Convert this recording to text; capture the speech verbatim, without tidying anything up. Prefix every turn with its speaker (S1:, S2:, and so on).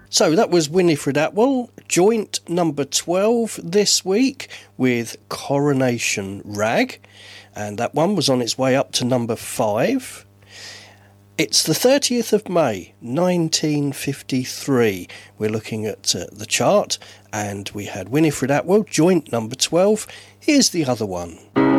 S1: So that was Winifred Atwell, joint number twelve this week with Coronation Rag, and that one was on its way up to number five. It's the thirtieth of May, nineteen fifty-three. We're looking at uh, the chart, and we had Winifred Atwell, joint number twelve. Here's the other one.